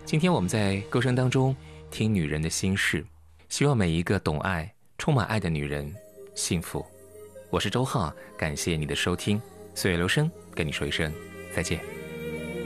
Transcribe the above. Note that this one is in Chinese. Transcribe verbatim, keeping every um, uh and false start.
今天我们在歌声当中听女人的心事，希望每一个懂爱、充满爱的女人幸福。我是周浩，感谢你的收听，岁月留声跟你说一声再见。